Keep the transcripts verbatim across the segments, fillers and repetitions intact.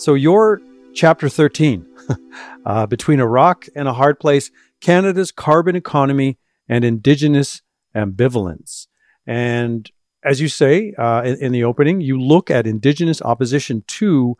So your chapter thirteen, uh, Between a Rock and a Hard Place, Canada's Carbon Economy and Indigenous Ambivalence. And as you say uh, in, in the opening, you look at Indigenous opposition to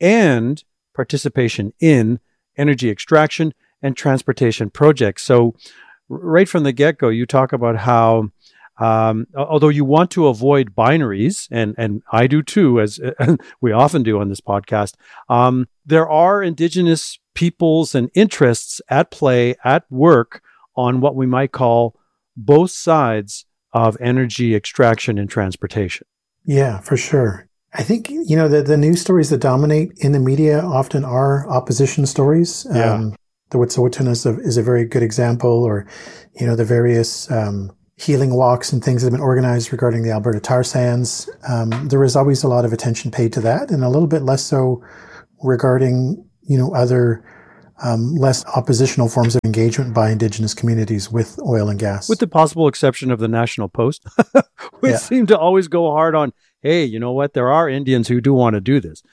and participation in energy extraction and transportation projects. So right from the get-go, you talk about how, um, although you want to avoid binaries, and, and I do too, as we often do on this podcast, um, there are Indigenous peoples and interests at play, at work on what we might call both sides of energy extraction and transportation. Yeah, for sure. I think, you know, the, the news stories that dominate in the media often are opposition stories. Yeah. Um, the Wet'suwet'en is a, is a very good example, or, you know, the various um, healing walks and things that have been organized regarding the Alberta tar sands. Um, there is always a lot of attention paid to that, and a little bit less so regarding, you know, other Um, less oppositional forms of engagement by Indigenous communities with oil and gas. With the possible exception of the National Post, we Yeah. seem to always go hard on, hey, you know what? There are Indians who do want to do this.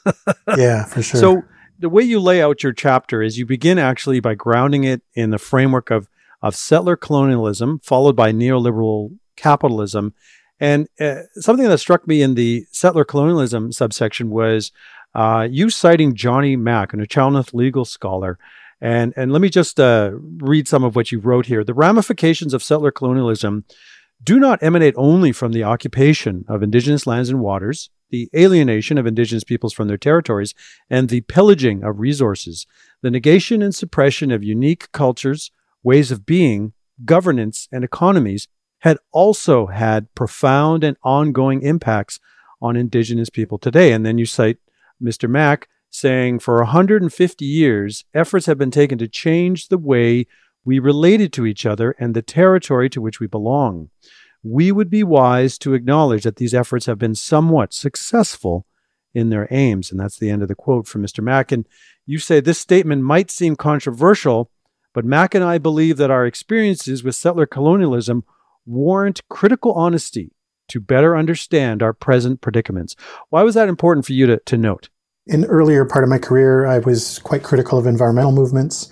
Yeah, for sure. So the way you lay out your chapter is you begin actually by grounding it in the framework of, of settler colonialism, followed by neoliberal capitalism. And uh, something that struck me in the settler colonialism subsection was Uh, you citing Johnny Mack, an Iqaluit legal scholar. And, and let me just uh, read some of what you wrote here. The ramifications of settler colonialism do not emanate only from the occupation of Indigenous lands and waters, the alienation of Indigenous peoples from their territories, and the pillaging of resources. The negation and suppression of unique cultures, ways of being, governance, and economies had also had profound and ongoing impacts on Indigenous people today. And then you cite Mister Mack saying, for one hundred fifty years, efforts have been taken to change the way we related to each other and the territory to which we belong. We would be wise to acknowledge that these efforts have been somewhat successful in their aims. And that's the end of the quote from Mister Mack. And you say this statement might seem controversial, but Mack and I believe that our experiences with settler colonialism warrant critical honesty to better understand our present predicaments. Why was that important for you to, to note? In earlier part of my career, I was quite critical of environmental movements.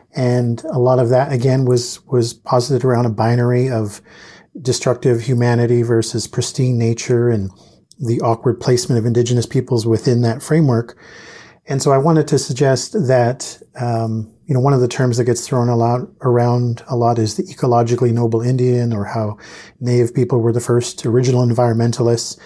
And a lot of that, again, was, was posited around a binary of destructive humanity versus pristine nature and the awkward placement of Indigenous peoples within that framework. And so I wanted to suggest that, um, you know, one of the terms that gets thrown a lot around a lot is the ecologically noble Indian, or how Native people were the first original environmentalists.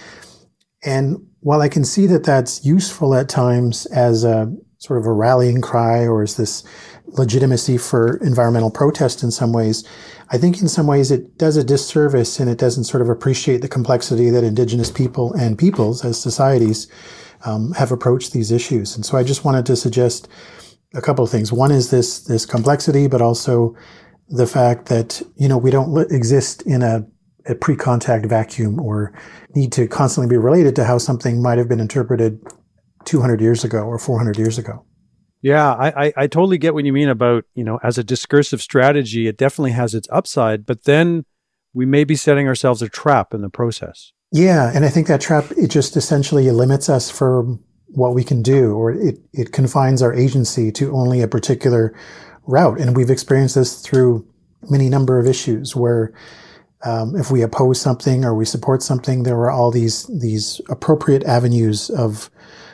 And while I can see that that's useful at times as a sort of a rallying cry, or as this legitimacy for environmental protest in some ways, I think in some ways it does a disservice, and it doesn't sort of appreciate the complexity that Indigenous people and peoples as societies um, have approached these issues. And so I just wanted to suggest a couple of things. One is this, this complexity, but also the fact that, you know, we don't li- exist in a, a pre-contact vacuum, or need to constantly be related to how something might have been interpreted two hundred years ago or four hundred years ago. Yeah, I, I, I totally get what you mean about, you know, as a discursive strategy, it definitely has its upside, but then we may be setting ourselves a trap in the process. Yeah, and I think that trap, it just essentially limits us for what we can do, or it, it confines our agency to only a particular route. And we've experienced this through many number of issues where um, if we oppose something or we support something, there are all these these appropriate avenues of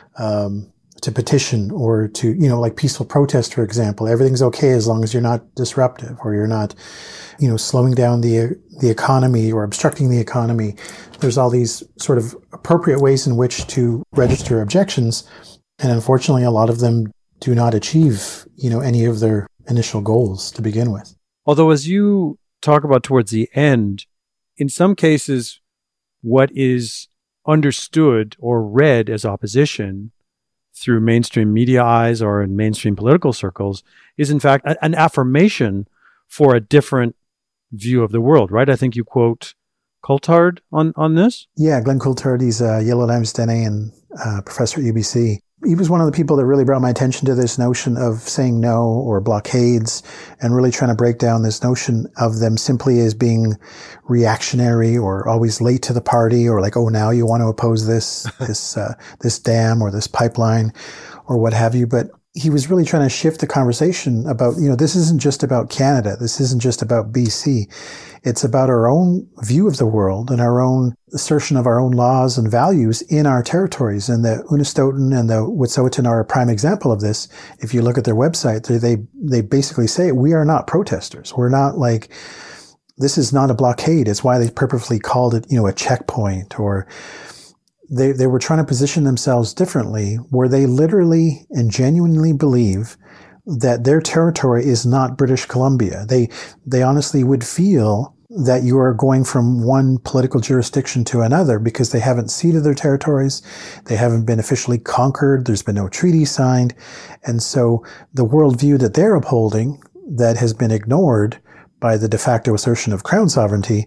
um, to petition, or to, you know, like peaceful protest, for example. Everything's okay as long as you're not disruptive, or you're not, you know, slowing down the the economy or obstructing the economy. There's all these sort of appropriate ways in which to register objections, and unfortunately, a lot of them do not achieve, you know, any of their initial goals to begin with. Although, as you talk about towards the end, in some cases, what is understood or read as opposition through mainstream media eyes or in mainstream political circles is, in fact, a, an affirmation for a different view of the world, right? I think you quote Coulthard on, on this. Yeah, Glenn Coulthard, he's a Yellow Lamstene and uh, professor at U B C. he was one of the people that really brought my attention to this notion of saying no or blockades and really trying to break down this notion of them simply as being reactionary or always late to the party or like, oh, now you want to oppose this, this, uh, this dam or this pipeline or what have you. But he was really trying to shift the conversation about, you know, this isn't just about Canada. This isn't just about B C. It's about our own view of the world and our own assertion of our own laws and values in our territories. And the Unistoten and the Wet'suwet'en are a prime example of this. If you look at their website, they, they, they basically say, we are not protesters. We're not like, this is not a blockade. It's why they purposely called it, you know, a checkpoint, or They they were trying to position themselves differently, where they literally and genuinely believe that their territory is not British Columbia. They they honestly would feel that you are going from one political jurisdiction to another because they haven't ceded their territories, they haven't been officially conquered, there's been no treaty signed, and so the worldview that they're upholding that has been ignored by the de facto assertion of crown sovereignty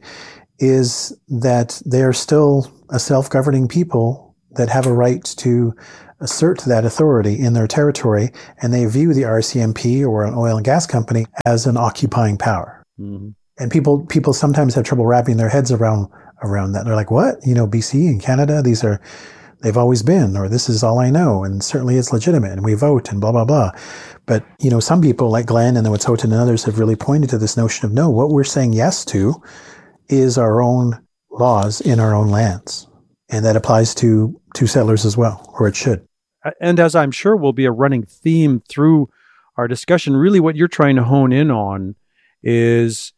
is that they are still a self-governing people that have a right to assert that authority in their territory, and they view the R C M P or an oil and gas company as an occupying power. Mm-hmm. And people people sometimes have trouble wrapping their heads around around that. They're like, what? You know, B C and Canada, these are, they've always been, or this is all I know, and certainly it's legitimate, and we vote, and blah, blah, blah. But, you know, some people like Glenn and the Wet'suwet'en and others have really pointed to this notion of, no, what we're saying yes to is our own laws in our own lands. And that applies to, to settlers as well, or it should. And as I'm sure will be a running theme through our discussion, really what you're trying to hone in on is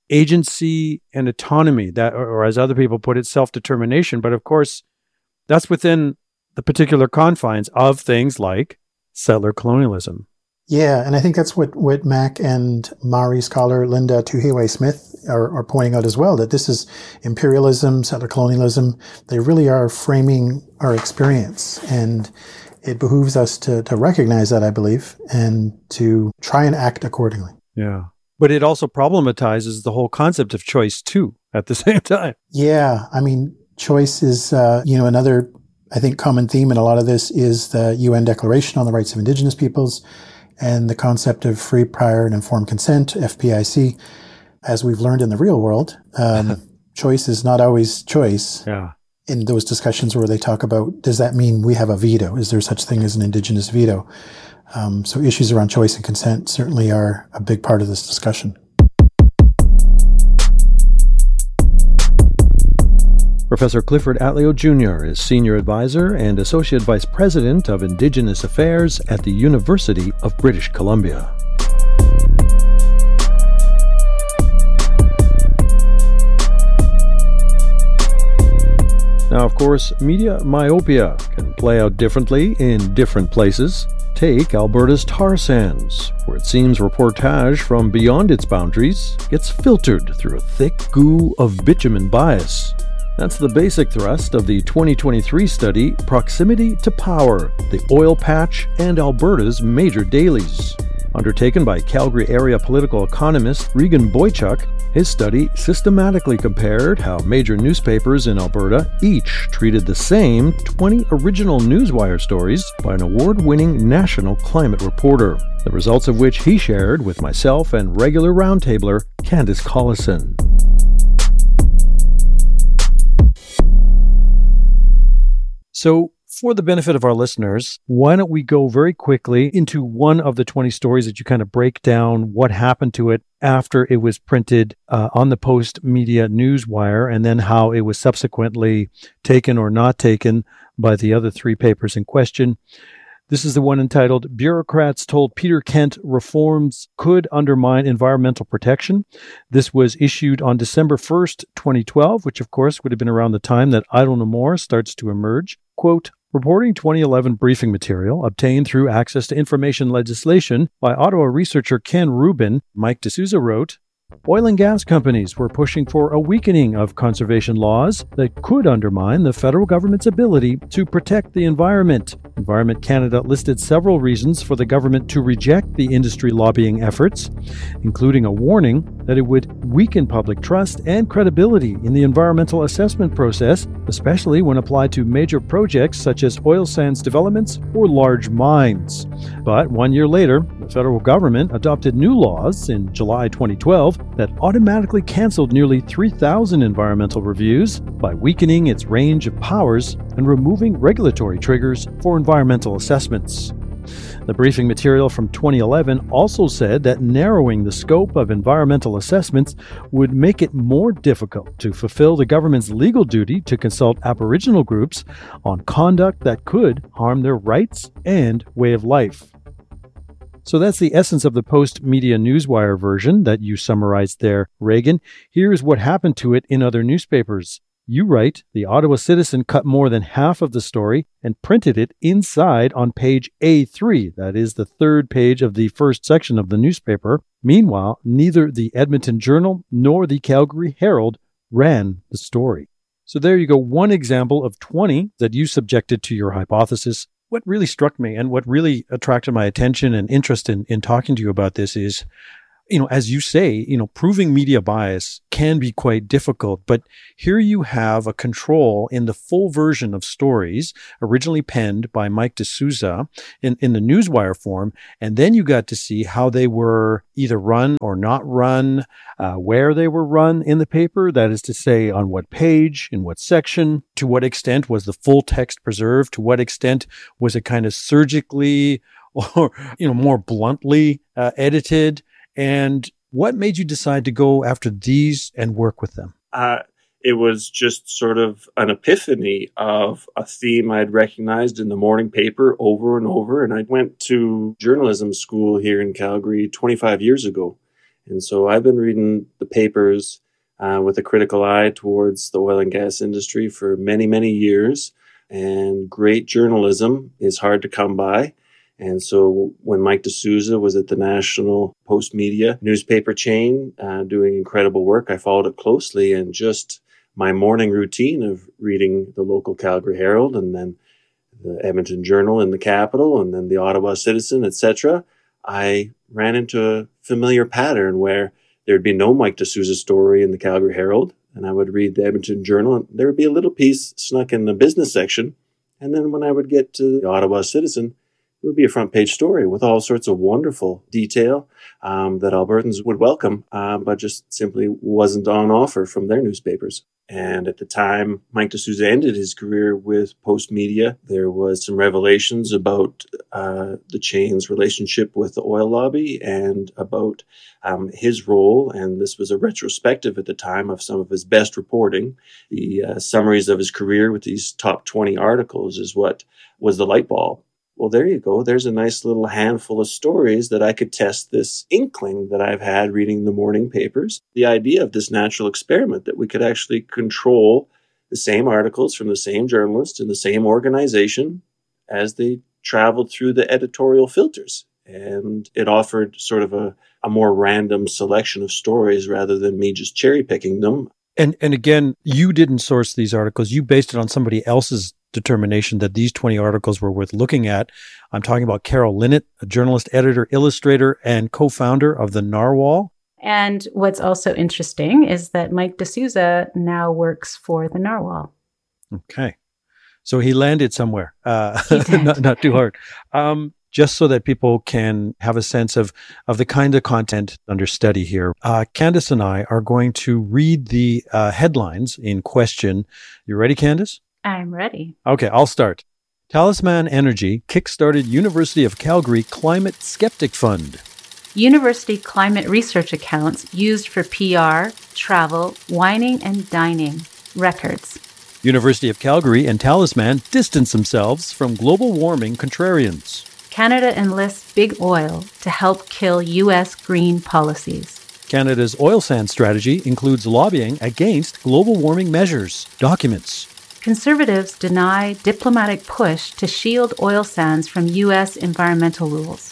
agency and autonomy, that, or as other people put it, self-determination. But of course, that's within the particular confines of things like settler colonialism. Yeah, and I think that's what, what Mac and Maori scholar Linda Tuhiwai-Smith are, are pointing out as well, that this is imperialism, settler colonialism. They really are framing our experience, and it behooves us to, to recognize that, I believe, and to try and act accordingly. Yeah. But it also problematizes the whole concept of choice, too, at the same time. Yeah. I mean, choice is, uh, you know, another, I think, common theme in a lot of this is the U N Declaration on the Rights of Indigenous Peoples and the concept of free, prior, and informed consent, F P I C. As we've learned in the real world, um, choice is not always choice. Yeah. In those discussions where they talk about, does that mean we have a veto? Is there such thing as an Indigenous veto? Um, so issues around choice and consent certainly are a big part of this discussion. Professor Clifford Atleo Junior is Senior Advisor and Associate Vice President of Indigenous Affairs at the University of British Columbia. Now, of course, media myopia can play out differently in different places. Take Alberta's tar sands, where it seems reportage from beyond its boundaries gets filtered through a thick goo of bitumen bias. That's the basic thrust of the twenty twenty-three study, Proximity to Power, the Oil Patch and Alberta's Major Dailies. Undertaken by Calgary area political economist Regan Boychuk, his study systematically compared how major newspapers in Alberta each treated the same twenty original Newswire stories by an award-winning national climate reporter, the results of which he shared with myself and regular roundtabler Candice Collison. So, for the benefit of our listeners, why don't we go very quickly into one of the twenty stories that you kind of break down what happened to it after it was printed uh, on the Post Media Newswire, and then how it was subsequently taken or not taken by the other three papers in question. This is the one entitled, Bureaucrats Told Peter Kent Reforms Could Undermine Environmental Protection. This was issued on December first, twenty twelve, which of course would have been around the time that Idle No More starts to emerge. Quote, reporting twenty eleven briefing material obtained through access to information legislation by Ottawa researcher Ken Rubin, Mike D'Souza wrote, Oil and gas companies were pushing for a weakening of conservation laws that could undermine the federal government's ability to protect the environment. Environment Canada listed several reasons for the government to reject the industry lobbying efforts, including a warning that it would weaken public trust and credibility in the environmental assessment process, especially when applied to major projects such as oil sands developments or large mines. But one year later, the federal government adopted new laws in July twenty twelve that automatically canceled nearly three thousand environmental reviews by weakening its range of powers and removing regulatory triggers for environmental assessments. The briefing material from twenty eleven also said that narrowing the scope of environmental assessments would make it more difficult to fulfill the government's legal duty to consult Aboriginal groups on conduct that could harm their rights and way of life. So that's the essence of the Post-Media Newswire version that you summarized there, Reagan. Here's what happened to it in other newspapers. You write, the Ottawa Citizen cut more than half of the story and printed it inside on page A three. That is the third page of the first section of the newspaper. Meanwhile, neither the Edmonton Journal nor the Calgary Herald ran the story. So there you go, one example of twenty that you subjected to your hypothesis. What really struck me and what really attracted my attention and interest in, in talking to you about this is, you know, as you say, you know, proving media bias can be quite difficult, but here you have a control in the full version of stories originally penned by Mike D'Souza in, in the Newswire form, and then you got to see how they were either run or not run, uh, where they were run in the paper, that is to say, on what page, in what section, to what extent was the full text preserved, to what extent was it kind of surgically or, you know, more bluntly uh, edited. And what made you decide to go after these and work with them? Uh, it was just sort of an epiphany of a theme I'd recognized in the morning paper over and over. And I went to journalism school here in Calgary twenty-five years ago. And so I've been reading the papers uh, with a critical eye towards the oil and gas industry for many, many years. And great journalism is hard to come by. And so when Mike D'Souza was at the National Post Media newspaper chain uh, doing incredible work, I followed it closely, and just my morning routine of reading the local Calgary Herald and then the Edmonton Journal in the capital and then the Ottawa Citizen, et cetera, I ran into a familiar pattern where there'd be no Mike D'Souza story in the Calgary Herald, and I would read the Edmonton Journal, and there would be a little piece snuck in the business section. And then when I would get to the Ottawa Citizen, it would be a front page story with all sorts of wonderful detail um, that Albertans would welcome, uh, but just simply wasn't on offer from their newspapers. And at the time Mike D'Souza ended his career with Post Media, there was some revelations about uh, the chain's relationship with the oil lobby and about um, his role. And this was a retrospective at the time of some of his best reporting. The uh, summaries of his career with these top twenty articles is what was the light bulb. Well, there you go. There's a nice little handful of stories that I could test this inkling that I've had reading the morning papers. The idea of this natural experiment that we could actually control the same articles from the same journalist in the same organization as they traveled through the editorial filters. And it offered sort of a, a more random selection of stories rather than me just cherry picking them. And and again, you didn't source these articles. You based it on somebody else's determination that these twenty articles were worth looking at. I'm talking about Carol Linnett, a journalist, editor, illustrator, and co-founder of the Narwhal. And what's also interesting is that Mike D'Souza now works for the Narwhal. Okay. So he landed somewhere, uh, not, not too hard. Um, just so that people can have a sense of, of the kind of content under study here. Uh, Candace and I are going to read the uh, headlines in question. You ready, Candace? I'm ready. Okay, I'll start. Talisman Energy kickstarted University of Calgary Climate Skeptic Fund. University climate research accounts used for P R, travel, wining and dining. Records. University of Calgary and Talisman distance themselves from global warming contrarians. Canada enlists big oil to help kill U S green policies. Canada's oil sands strategy includes lobbying against global warming measures. Documents. Conservatives deny diplomatic push to shield oil sands from U S environmental rules.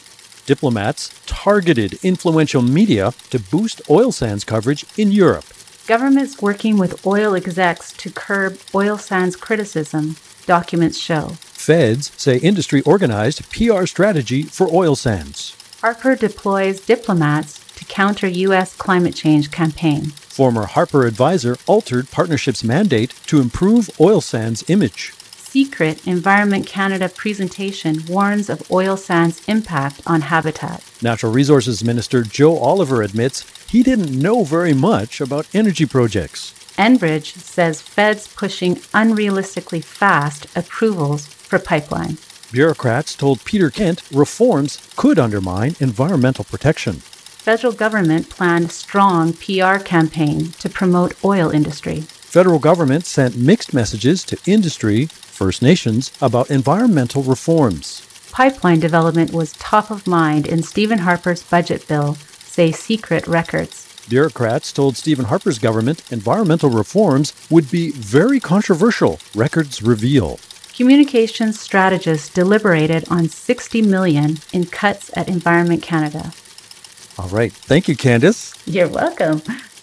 Diplomats targeted influential media to boost oil sands coverage in Europe. Governments working with oil execs to curb oil sands criticism, documents show. Feds say industry organized P R strategy for oil sands. Harper deploys diplomats to counter U S climate change campaign. Former Harper advisor altered partnership's mandate to improve oil sands image. Secret Environment Canada presentation warns of oil sands' impact on habitat. Natural Resources Minister Joe Oliver admits he didn't know very much about energy projects. Enbridge says feds pushing unrealistically fast approvals for pipeline. Bureaucrats told Peter Kent reforms could undermine environmental protection. Federal government planned strong P R campaign to promote oil industry. Federal government sent mixed messages to industry, First Nations, about environmental reforms. Pipeline development was top of mind in Stephen Harper's budget bill, say secret records. Bureaucrats told Stephen Harper's government environmental reforms would be very controversial, records reveal. Communications strategists deliberated on sixty million dollars in cuts at Environment Canada. All right. Thank you, Candice. You're welcome.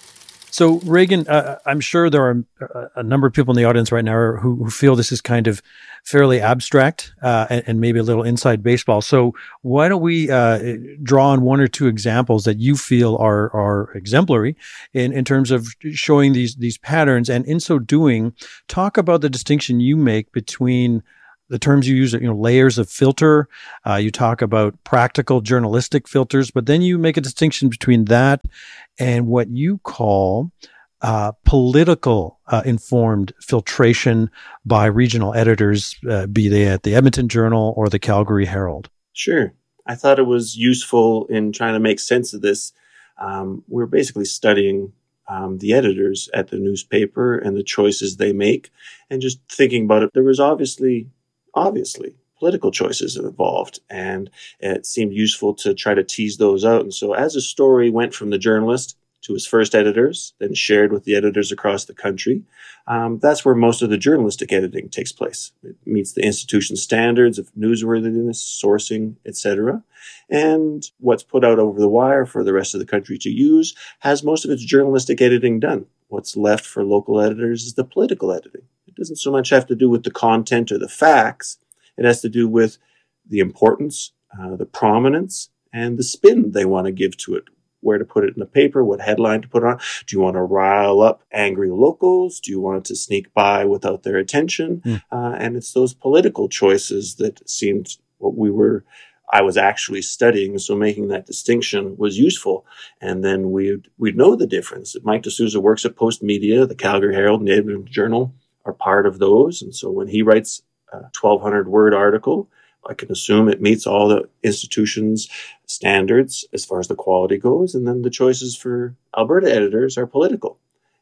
So, Reagan, uh, I'm sure there are a number of people in the audience right now who, who feel this is kind of fairly abstract uh, and, and maybe a little inside baseball. So why don't we uh, draw on one or two examples that you feel are are exemplary in, in terms of showing these these patterns, and in so doing, talk about the distinction you make between the terms you use, you know, layers of filter. Uh, you talk about practical journalistic filters, but then you make a distinction between that and what you call uh, political uh, informed filtration by regional editors, uh, be they at the Edmonton Journal or the Calgary Herald. Sure. I thought it was useful in trying to make sense of this. Um, we're basically studying um, the editors at the newspaper and the choices they make, and just thinking about it. There was obviously Obviously, political choices involved, and it seemed useful to try to tease those out. And so as a story went from the journalist to his first editors, then shared with the editors across the country, um, that's where most of the journalistic editing takes place. It meets the institution's standards of newsworthiness, sourcing, et cetera. And what's put out over the wire for the rest of the country to use has most of its journalistic editing done. What's left for local editors is the political editing. It doesn't so much have to do with the content or the facts. It has to do with the importance, uh, the prominence, and the spin they want to give to it. Where to put it in the paper, what headline to put on. Do you want to rile up angry locals? Do you want it to sneak by without their attention? Mm. Uh, and it's those political choices that seemed what we were I was actually studying, so making that distinction was useful. And then we'd, we'd know the difference. Mike D'Souza works at Post Media, the Calgary Herald and the Edmonton Journal are part of those. And so when he writes a twelve hundred word article, I can assume it meets all the institution's standards as far as the quality goes. And then the choices for Alberta editors are political.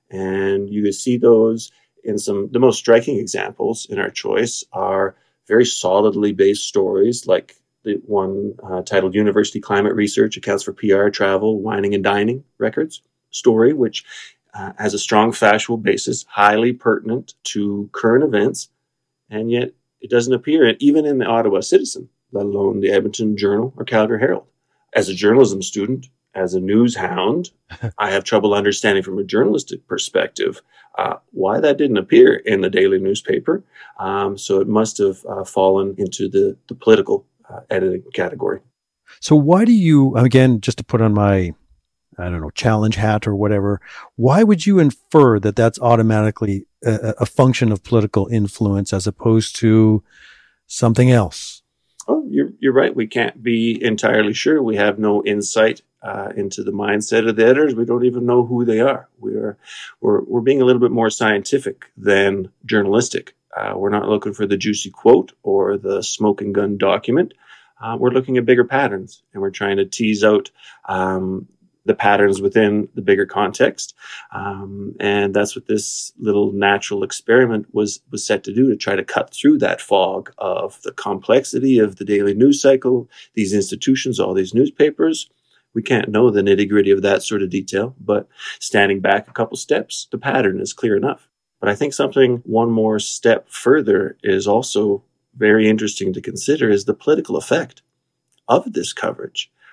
And you can see those in some, the most striking examples in our choice are very solidly based stories like the one uh, titled University Climate Research Accounts for P R, Travel, Wining and Dining Records story, which uh, has a strong factual basis, highly pertinent to current events, and yet it doesn't appear even in the Ottawa Citizen, let alone the Edmonton Journal or Calgary Herald. As a journalism student, as a news hound, I have trouble understanding from a journalistic perspective uh, why that didn't appear in the daily newspaper. Um, so it must have uh, fallen into the, the political Uh, editing category. So why do you, again, just to put on my, I don't know, challenge hat or whatever, why would you infer that that's automatically a, a function of political influence as opposed to something else? Oh, you're, you're right. We can't be entirely sure. We have no insight uh, into the mindset of the editors. We don't even know who they are. We are, we're, we're being a little bit more scientific than journalistic. Uh, we're not looking for the juicy quote or the smoking gun document. Uh, we're looking at bigger patterns, and we're trying to tease out um, the patterns within the bigger context. Um, and that's what this little natural experiment was was set to do, to try to cut through that fog of the complexity of the daily news cycle, these institutions, all these newspapers. We can't know the nitty-gritty of that sort of detail, but standing back a couple steps, the pattern is clear enough. But I think something one more step further is also very interesting to consider is the political effect of this coverage.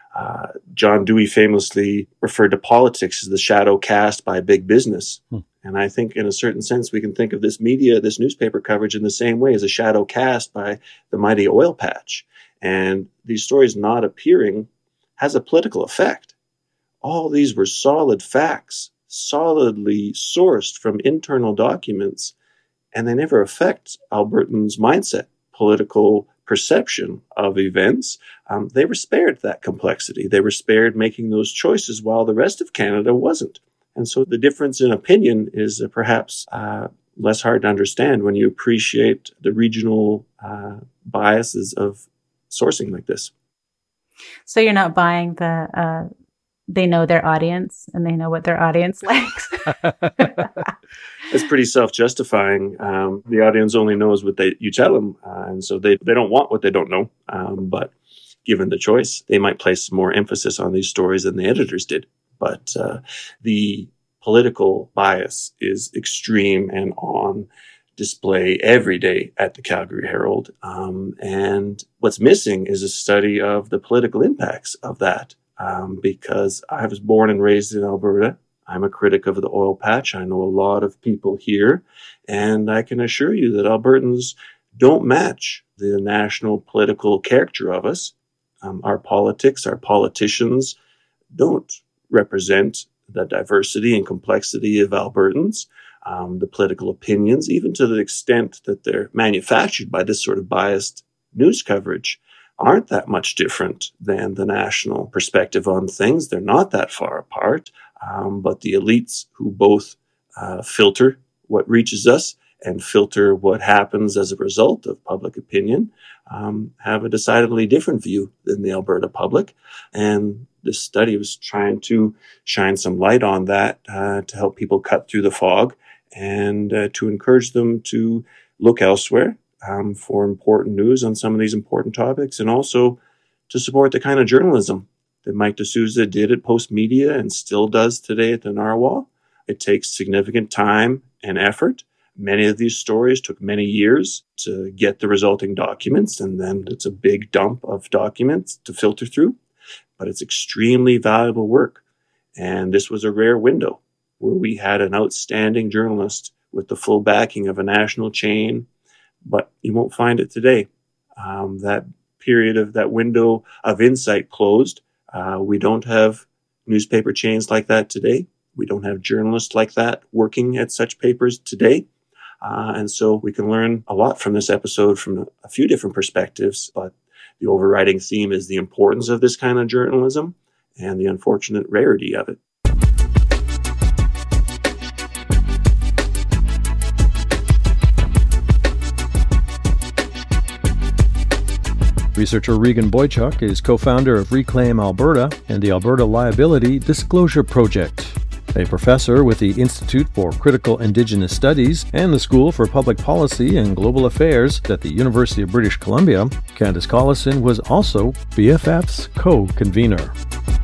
Uh, John Dewey famously referred to politics as the shadow cast by big business. Hmm. And I think in a certain sense, we can think of this media, this newspaper coverage in the same way as a shadow cast by the mighty oil patch. And these stories not appearing has a political effect. All these were solid facts, solidly sourced from internal documents, and they never affect Albertans' mindset, political perception of events. Um, they were spared that complexity. They were spared making those choices while the rest of Canada wasn't. And so the difference in opinion is uh, perhaps uh, less hard to understand when you appreciate the regional uh, biases of sourcing like this. So you're not buying the, uh, they know their audience and they know what their audience likes. It's pretty self-justifying. Um, the audience only knows what they you tell them. Uh, and so they, they don't want what they don't know. Um, but given the choice, they might place more emphasis on these stories than the editors did. But uh, the political bias is extreme and on display every day at the Calgary Herald. Um, and what's missing is a study of the political impacts of that. Um, because I was born and raised in Alberta. I'm a critic of the oil patch. I know a lot of people here. And I can assure you that Albertans don't match the national political character of us. Um, our politics, our politicians don't represent the diversity and complexity of Albertans. Um, the political opinions, even to the extent that they're manufactured by this sort of biased news coverage, aren't that much different than the national perspective on things. They're not that far apart. Um, but the elites who both uh, filter what reaches us and filter what happens as a result of public opinion um, have a decidedly different view than the Alberta public. And this study was trying to shine some light on that uh, to help people cut through the fog and uh, to encourage them to look elsewhere um, for important news on some of these important topics, and also to support the kind of journalism that Mike D'Souza did at Post Media and still does today at the Narwhal. It takes significant time and effort. Many of these stories took many years to get the resulting documents, and then it's a big dump of documents to filter through. But it's extremely valuable work. And this was a rare window where we had an outstanding journalist with the full backing of a national chain, but you won't find it today. Um, that period of that window of insight closed. Uh, we don't have newspaper chains like that today. We don't have journalists like that working at such papers today. Uh, and so we can learn a lot from this episode from a few different perspectives, but the overriding theme is the importance of this kind of journalism and the unfortunate rarity of it. Researcher Regan Boychuk is co-founder of Reclaim Alberta and the Alberta Liability Disclosure Project. A professor with the Institute for Critical Indigenous Studies and the School for Public Policy and Global Affairs at the University of British Columbia, Candace Collison was also B F F's co-convener.